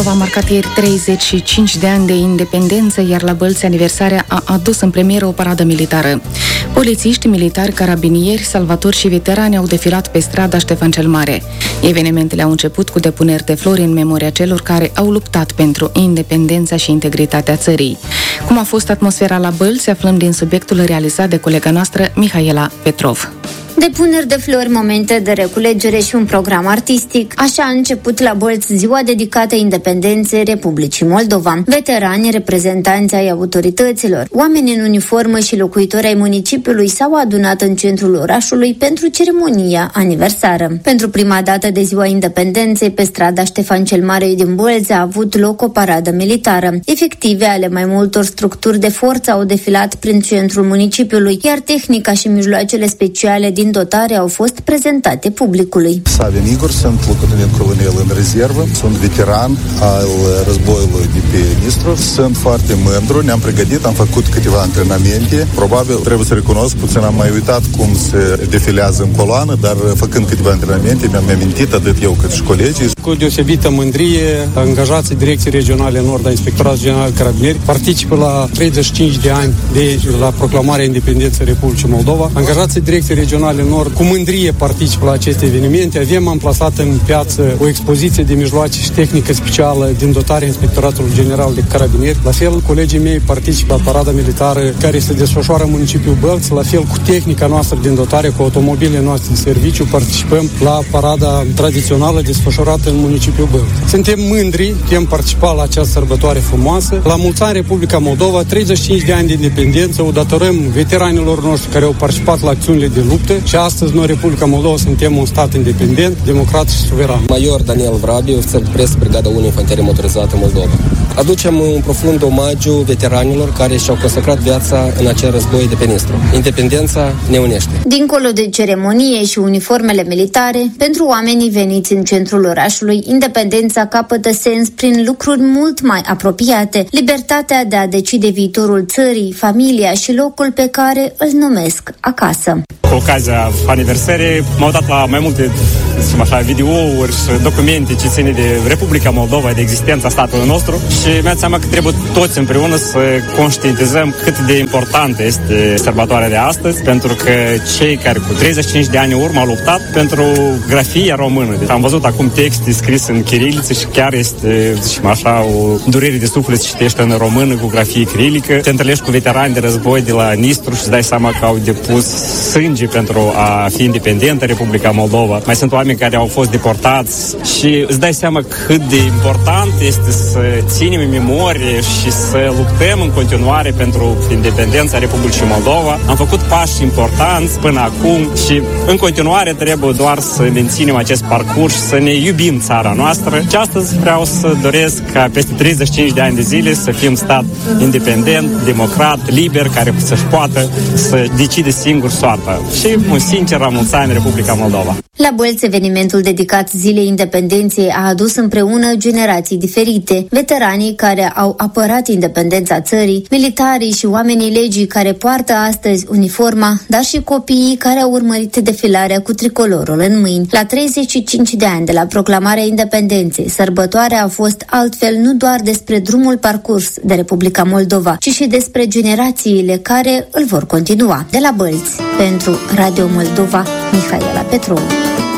A marcat ieri 35 de ani de independență, iar la Bălți aniversarea a adus în premieră o paradă militară. Polițiști, militari, carabinieri, salvatori și veterani au defilat pe strada Ștefan cel Mare. Evenimentele au început cu depuneri de flori în memoria celor care au luptat pentru independența și integritatea țării. Cum a fost atmosfera la Bălți, aflăm din subiectul realizat de colega noastră Mihaela Petrov. Depuneri de flori, momente de reculegere și un program artistic. Așa a început la Bălți ziua dedicată independenței Republicii Moldova. Veterani, reprezentanți ai autorităților, oameni în uniformă și locuitori ai municipiului s-au adunat în centrul orașului pentru ceremonia aniversară. Pentru prima dată de ziua independenței, pe strada Ștefan cel Mare din Bălți a avut loc o paradă militară. Efective ale mai multor structuri de forță au defilat prin centrul municipiului, iar tehnica și mijloacele speciale din dotare au fost prezentate publicului. Savin Igor, sunt locotenent colonel în rezervă, sunt veteran al războiului de pe Nistru, sunt foarte mândru, ne-am pregătit, am făcut câteva antrenamente, probabil trebuie să recunosc, puțin am mai uitat cum se defilează în coloană, dar făcând câteva antrenamente mi-am amintit atât eu cât și colegii. Cu deosebită mândrie, angajații Direcției Regionale Nord a Inspectoratului General Carabinieri participă la 35 de ani de la proclamarea independenței Republicii Moldova. Angajații Direcției Regionale Nord cu mândrie participă la aceste evenimente. Avem amplasat în piață o expoziție de mijloace și tehnică specială din dotarea Inspectoratului General de Carabinieri. La fel, colegii mei participă la parada militară care se desfășoară în municipiul Bălți. La fel, cu tehnica noastră din dotare, cu automobilele noastre de serviciu, participăm la parada tradițională desfășurată în municipiul Bălți. Suntem mândri că am participat la această sărbătoare frumoasă. La mulți ani, Republica Moldova, 35 de ani de independență, o datorăm veteranilor noștri care au participat la acțiunile de luptă. Și astăzi noi, Republica Moldova, suntem un stat independent, democrat și suveran. Major Daniel Vrabi, ofițer de presă, Brigada 1 Infanterie Motorizată Moldova. Aducem un profund omagiu veteranilor care și-au consacrat viața în acel război de pe Nistru. Independența ne unește. Dincolo de ceremonie și uniformele militare, pentru oamenii veniți în centrul orașului, independența capătă sens prin lucruri mult mai apropiate. Libertatea de a decide viitorul țării, familia și locul pe care îl numesc acasă. Cu ocazia aniversării m-au dat la mai multe, zicem așa, videouri și documente ce ține de Republica Moldova, de existența statului nostru și mi-am dat seama că trebuie toți împreună să conștientizăm cât de importantă este sărbătoarea de astăzi, pentru că cei care cu 35 de ani în urmă au luptat pentru grafia română. Deci am văzut acum texte scrise în chiriliță și chiar este, zicem așa, o durere de suflet să citești în română cu grafie chirilică. Te întâlnești cu veterani de război de la Nistru și îți dai seama că au depus sânge pentru a fi independentă Republica Moldova. Mai sunt oameni care au fost deportați și îți dai seama cât de important este să ținem în memorie și să luptăm în continuare pentru independența Republicii Moldova. Am făcut pași importanți până acum și în continuare trebuie doar să menținem acest parcurs, să ne iubim țara noastră. Și astăzi vreau să doresc ca peste 35 de ani de zile să fim stat independent, democrat, liber, care să-și poată să decide singur soarta. Și un sincer la mulți ani Republica Moldova. La Bălți, evenimentul dedicat Zilei Independenței a adus împreună generații diferite, veteranii care au apărat independența țării, militarii și oamenii legii care poartă astăzi uniforma, dar și copiii care au urmărit defilarea cu tricolorul în mâini. La 35 de ani de la proclamarea independenței, sărbătoarea a fost altfel nu doar despre drumul parcurs de Republica Moldova, ci și despre generațiile care îl vor continua. De la Bălți, pentru Radio Moldova, Mihaela Petrov.